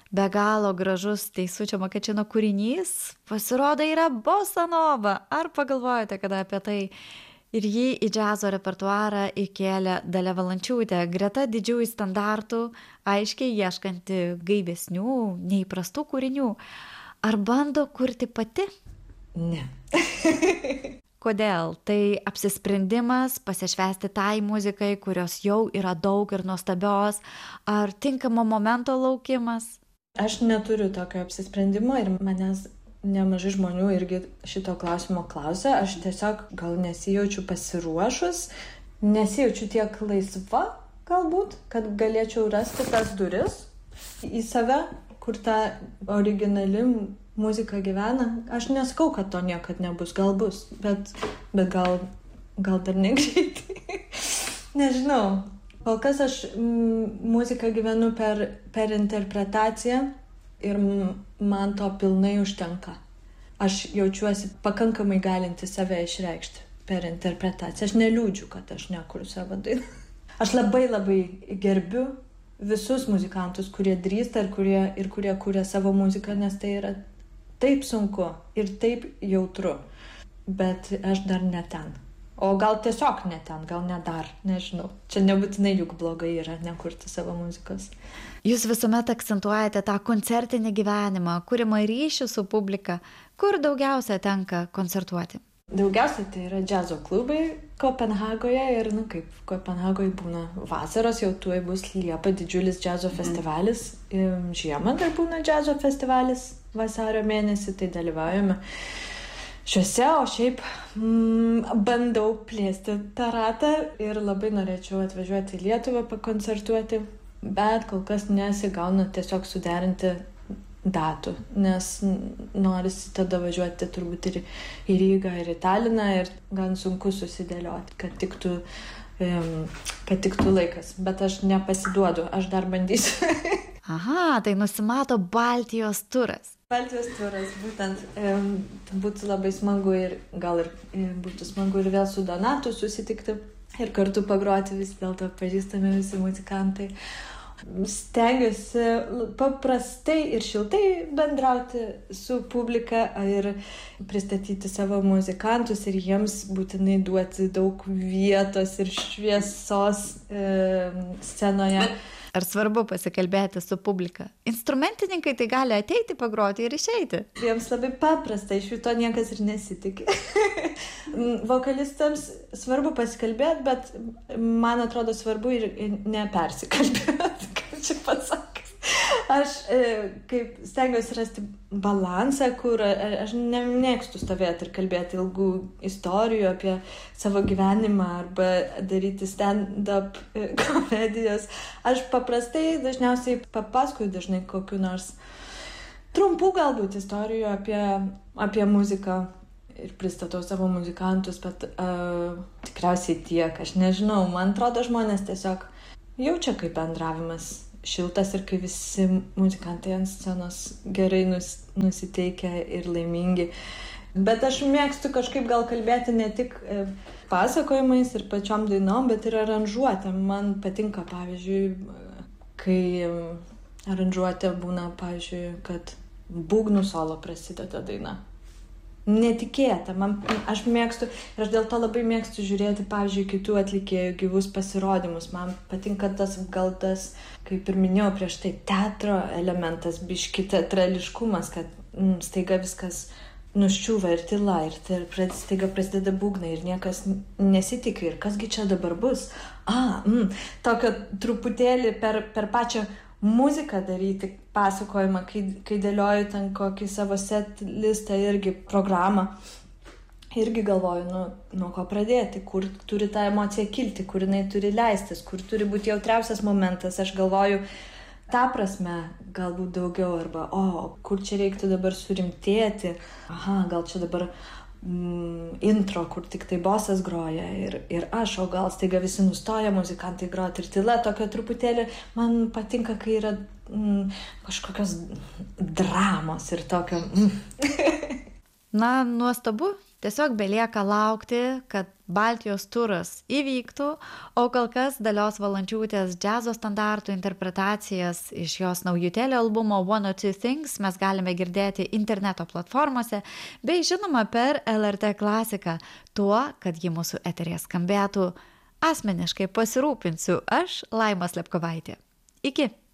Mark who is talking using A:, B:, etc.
A: be galo gražus Teisučio Makačino kūrinys, pasirodo yra bossa nova. Ar pagalvojate kada apie tai? Ir jį į džiazo repertuarą įkėlė Dalia Valančiūtė, greta didžiųjų standartų, aiškiai ieškanti gaivesnių, neįprastų kūrinių. Ar bando kurti pati?
B: Ne.
A: Kodėl? Tai apsisprendimas pasišvęsti tai muzikai, kurios jau yra daug ir nuostabios, ar tinkamo momento laukimas?
B: Aš neturiu tokio apsisprendimo ir manęs nemažai žmonių irgi šito klausimo klausia. Aš tiesiog gal nesijaučiu pasiruošus, nesijaučiu tiek laisva galbūt, kad galėčiau rasti tas duris į save, kur ta originali muzika gyvena. Aš nesakau, kad to niekad nebus, gal bus, bet gal dar negreitai. Nežinau. Kol kas aš muziką gyvenu per interpretaciją ir man to pilnai užtenka. Aš jaučiuosi pakankamai galinti save išreikšti per interpretaciją. Aš neliūdžiu, kad aš nekuriu savo dainą. Aš labai gerbiu visus muzikantus, kurie drįsta ir kurie kuria savo muziką, nes tai yra taip sunku ir taip jautru. Bet aš dar ne ten. O gal tiesiog ne ten, gal ne dar, nežinau. Čia nebūtinai juk blogai yra nekurti savo muzikos.
A: Jūs visuomet akcentuojate tą koncertinį gyvenimą, kūrimą ryšių su publika. Kur daugiausia tenka koncertuoti?
B: Daugiausia tai yra džiazo klubai Kopenhagoje ir, kaip Kopenhagoje būna vasaros, jau tuoj bus Liepa didžiulis džiazo festivalis. Žiemą dar būna džiazo festivalis vasario mėnesį, tai dalyvaujame šiuose, o šiaip bandau plėsti tą ratą ir labai norėčiau atvažiuoti į Lietuvą pakoncertuoti, bet kol kas nesigauna tiesiog suderinti datų, nes norisi tada važiuoti turbūt ir į Rygą, ir į Taliną ir gan sunku susidėlioti, kad tiktų laikas, bet aš nepasiduodu, aš dar bandysiu.
A: Aha, tai nusimato Baltijos turas.
B: Baltijos turas, būtent būtų labai smagu ir gal ir būtų smagu ir vėl su Donatu susitikti ir kartu pagroti, vis dėlto pažįstami visi muzikantai. Stengiuosi paprastai ir šiltai bendrauti su publika ir pristatyti savo muzikantus ir jiems būtinai duoti daug vietos ir šviesos scenoje.
A: Ar svarbu pasikalbėti su publika? Instrumentininkai tai gali ateiti, pagroti ir išeiti.
B: Jiems labai paprasta, iš jų to niekas ir nesitikė. Vokalistams svarbu pasikalbėti, bet man atrodo svarbu ir nepersikalbėti, kaip čia pasakęs. Aš kaip stengiuosi rasti balansą, kur aš nemėgstu stovėti ir kalbėti ilgų istorijų apie savo gyvenimą arba daryti stand-up komedijos. Aš paprastai dažniausiai papasakoju dažnai kokiu nors trumpų galbūt istorijų apie muziką ir pristatau savo muzikantus, bet tikriausiai tiek, aš nežinau, man atrodo žmonės tiesiog jaučia kaip bendravimas šiltas ir kai visi muzikantai ant scenos gerai nusiteikę ir laimingi. Bet aš mėgstu kažkaip gal kalbėti ne tik pasakojimais ir pačiom dainom, bet ir aranžuotėm. Man patinka, pavyzdžiui, kai aranžuotė būna, pavyzdžiui, kad būgnų solo prasideda daina. Netikėta. Aš mėgstu ir aš dėl to labai mėgstu žiūrėti, pavyzdžiui, kitų atlikėjų gyvus pasirodymus. Man patinka tas, kaip ir minėjau prieš tai, teatro elementas, biški teatrališkumas, kad staiga viskas nuščiūva ir tyla ir staiga prasideda būgnai ir niekas nesitikė ir kasgi čia dabar bus. Tokio truputėlį per pačią muziką daryti pasakojimą, kai dėlioju ten kokį savo set listą irgi programą. Irgi galvoju, nuo ko pradėti, kur turi ta emocija kilti, kur jinai turi leistis, kur turi būti jautriausias momentas. Aš galvoju, tą prasme galbūt daugiau arba, kur čia reiktų dabar surimtėti. Gal čia dabar intro, kur tik tai bosas groja ir aš, o gal staiga visi nustoja muzikantai groti ir tyla, tokio truputėlį man patinka, kai yra kažkokios dramos ir tokio.
A: Na, nuostabu, Tiesiog belieka laukti, kad Baltijos turas įvyktų, o kol kas Dalios Valančiūtės džiazo standartų interpretacijas iš jos naujutėlio albumo One or Two Things mes galime girdėti interneto platformose, bei žinoma per LRT klasiką. Tuo, kad ji mūsų eterėje skambėtų, asmeniškai pasirūpinsiu aš, Laima Slepkovaitė. Iki!